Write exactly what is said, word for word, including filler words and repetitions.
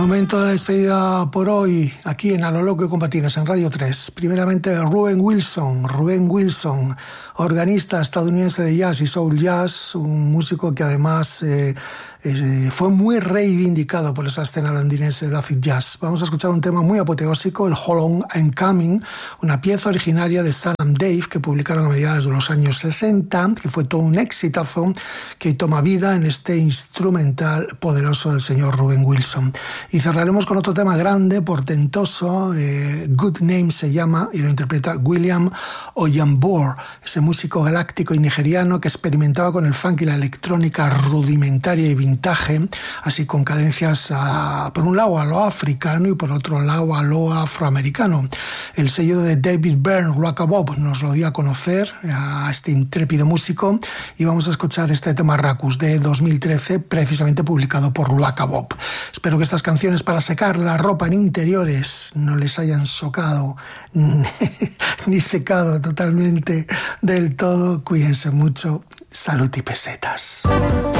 Momento de despedida por hoy, aquí en A lo Loco y con Patines, en Radio tres. Primeramente, Rubén Wilson, Rubén Wilson, organista estadounidense de jazz y soul jazz, un músico que además eh, eh, fue muy reivindicado por esa escena londinense del acid jazz. Vamos a escuchar un tema muy apoteósico, el Hold On I'm Coming, una pieza originaria de Sam and Dave que publicaron a mediados de los años sesenta, que fue todo un exitazo que toma vida en este instrumental poderoso del señor Rubén Wilson. Y cerraremos con otro tema grande, portentoso, eh, Good Name se llama, y lo interpreta William Oyambor, ese músico galáctico y nigeriano que experimentaba con el funk y la electrónica rudimentaria y vintage, así con cadencias a, por un lado a lo africano y por otro lado a lo afroamericano. El sello de David Byrne, Rock-A-Bop, nos lo dio a conocer a este intrépido músico, y vamos a escuchar este tema Racus de dos mil trece, precisamente publicado por Rock-A-Bop. Espero que estas canciones para secar la ropa en interiores no les hayan socado ni secado totalmente del todo. Cuídense mucho. Salud y pesetas.